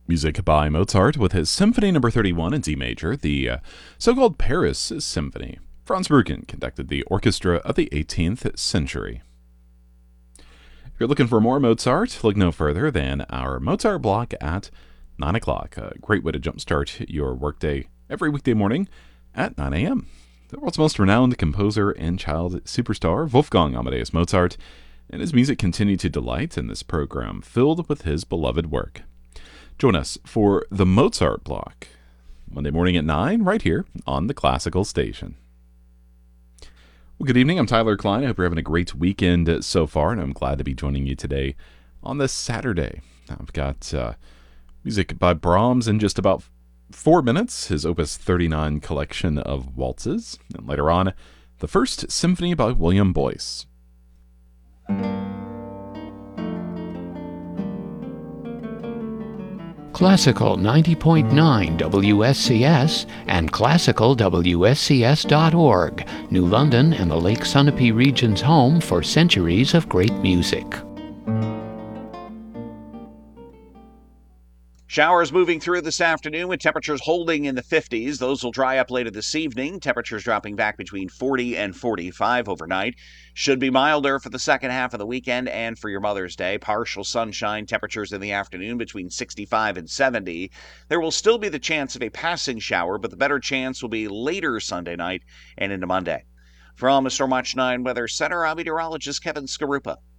Music by Mozart with his Symphony No. 31 in D major, the so-called Paris Symphony. Franz Bruggen conducted the orchestra of the 18th century. If you're looking for more Mozart, look no further than our Mozart block at 9 o'clock. A great way to jumpstart your workday every weekday morning at 9 a.m. The world's most renowned composer and child superstar, Wolfgang Amadeus Mozart, and his music continue to delight in this program filled with his beloved work. Join us for the Mozart block, Monday morning at 9, right here on the Classical Station. Well, good evening. I'm Tyler Klein. I hope you're having a great weekend so far, and I'm glad to be joining you today on this Saturday. I've got music by Brahms in just about 4 minutes, his Opus 39 collection of waltzes, and later on, the First Symphony by William Boyce. Classical 90.9 WSCS and classicalwscs.org, New London and the Lake Sunapee region's home for centuries of great music. Showers moving through this afternoon with temperatures holding in the 50s. Those will dry up later this evening. Temperatures dropping back between 40 and 45 overnight. Should be milder for the second half of the weekend and for your Mother's Day. Partial sunshine, temperatures in the afternoon between 65 and 70. There will still be the chance of a passing shower, but the better chance will be later Sunday night and into Monday. From the Storm Watch 9 Weather Center, I'm meteorologist Kevin Skarupa.